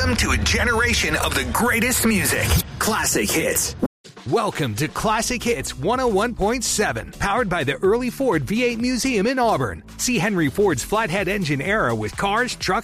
Welcome to a generation of the greatest music. Classic hits. Welcome to Classic Hits 101.7, powered by the Early Ford V8 Museum in Auburn. See Henry Ford's flathead engine era with cars, trucks,